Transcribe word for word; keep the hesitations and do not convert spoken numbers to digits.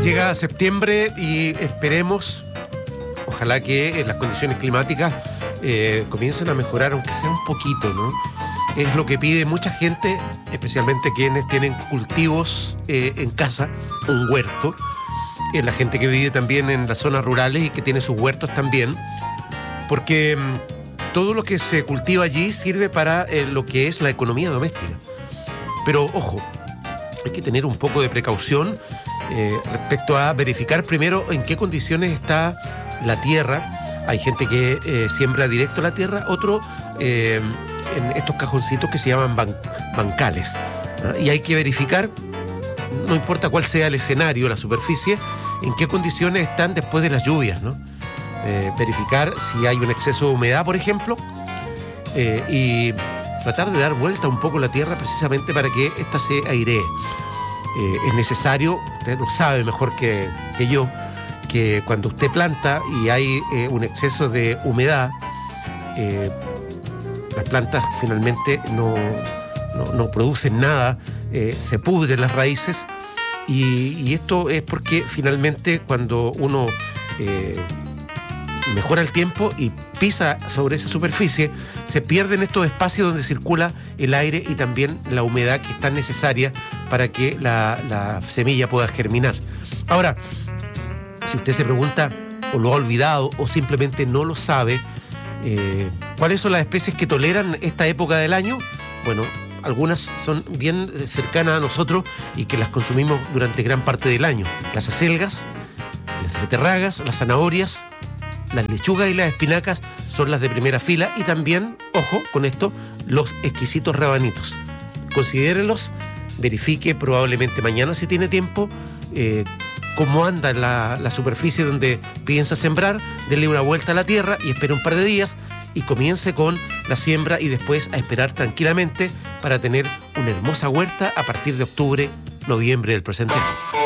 Llega septiembre y esperemos, ojalá que las condiciones climáticas eh, comiencen a mejorar, aunque sea un poquito, ¿no? Es lo que pide mucha gente, especialmente quienes tienen cultivos eh, en casa, un huerto. Eh, la gente que vive también en las zonas rurales y que tiene sus huertos también, porque mmm, todo lo que se cultiva allí sirve para eh, lo que es la economía doméstica. Pero ojo, hay que tener un poco de precaución eh, respecto a verificar primero en qué condiciones está la tierra. Hay gente que eh, siembra directo la tierra, otro eh, en estos cajoncitos que se llaman ban- bancales, ¿no? Y hay que verificar, no importa cuál sea el escenario, la superficie, en qué condiciones están después de las lluvias, ¿no? Eh, verificar si hay un exceso de humedad, por ejemplo, eh, y tratar de dar vuelta un poco la tierra precisamente para que ésta se airee. Eh, es necesario, usted lo sabe mejor que, que yo, que cuando usted planta y hay eh, un exceso de humedad, eh, las plantas finalmente no, no, no producen nada, eh, se pudren las raíces, y, y esto es porque finalmente cuando uno eh, mejora el tiempo y pisa sobre esa superficie, se pierden estos espacios donde circula el aire y también la humedad que es tan necesaria para que la, la semilla pueda germinar. Ahora, si usted se pregunta o lo ha olvidado o simplemente no lo sabe, eh, ¿cuáles son las especies que toleran esta época del año? Bueno, algunas son bien cercanas a nosotros y que las consumimos durante gran parte del año. Las acelgas, las beterragas, las zanahorias, las lechugas y las espinacas son las de primera fila, y también, ojo con esto, los exquisitos rabanitos. Considérenlos, verifique probablemente mañana si tiene tiempo eh, cómo anda la, la superficie donde piensa sembrar, denle una vuelta a la tierra y espere un par de días y comience con la siembra, y después a esperar tranquilamente para tener una hermosa huerta a partir de octubre, noviembre del presente año.